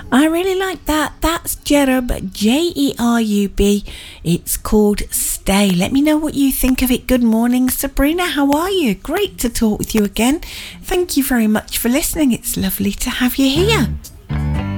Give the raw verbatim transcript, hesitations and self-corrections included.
I really like that. That's Jerub, J E R U B. It's called Stay. Let me know what you think of it. Good morning, Sabrina. How are you? Great to talk with you again. Thank you very much for listening. It's lovely to have you here.